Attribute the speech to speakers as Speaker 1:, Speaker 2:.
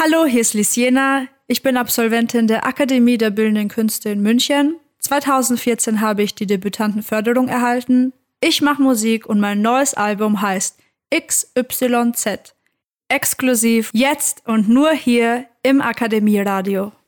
Speaker 1: Hallo, hier ist Lisiena. Ich bin Absolventin der Akademie der Bildenden Künste in München. 2014 habe ich die Debütantenförderung erhalten. Ich mache Musik und mein neues Album heißt XYZ. Exklusiv jetzt und nur hier im Akademieradio.